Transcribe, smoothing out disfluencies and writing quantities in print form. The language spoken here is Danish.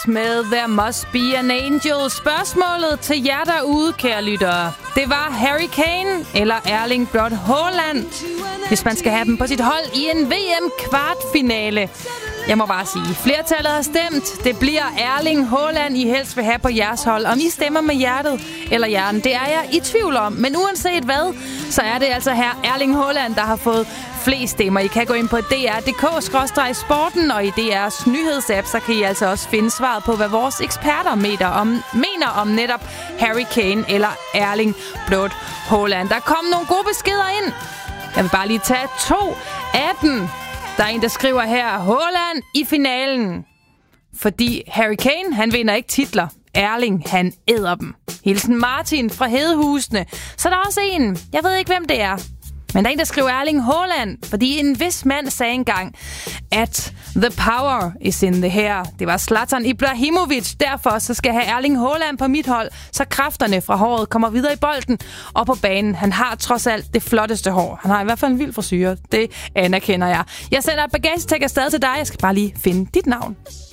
med There Must Be an Angel. Spørgsmålet til jer derude, kære lyttere. Det var Harry Kane eller Erling Braut Haaland, hvis man skal have dem på sit hold i en VM-kvartfinale. Jeg må bare sige, flertallet har stemt. Det bliver Erling Haaland, I helst vil have på jeres hold. Om I stemmer med hjertet eller hjernen, det er jeg i tvivl om. Men uanset hvad, så er det altså her Erling Haaland, der har fået flest stemmer. I kan gå ind på dr.dk/sporten, og i DR's nyhedsapp, så kan I altså også finde svaret på, hvad vores eksperter mener om netop Harry Kane eller Erling Braut Haaland. Der kom nogle gode beskeder ind. Jeg vil bare lige tage 2 af dem. Der er en, der skriver her, Haaland i finalen. Fordi Harry Kane, han vinder ikke titler. Erling, han æder dem. Hilsen Martin fra Hedehusene. Så der er også en, jeg ved ikke, hvem det er. Men der er en, der skriver Erling Haaland, fordi en vis mand sagde engang, at the power is in the hair. Det var Zlatan Ibrahimovic. Derfor så skal jeg have Erling Haaland på mit hold, så kræfterne fra håret kommer videre i bolden og på banen. Han har trods alt det flotteste hår. Han har i hvert fald en vild frisyre. Det anerkender jeg. Jeg sender et bagagetæk afsted til dig. Jeg skal bare lige finde dit navn.